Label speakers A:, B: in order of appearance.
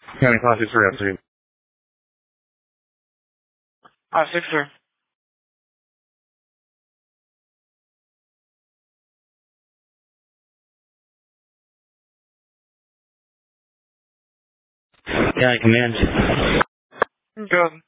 A: County Class 6 3.
B: 6, sir.
C: Yeah, I command.
B: Good.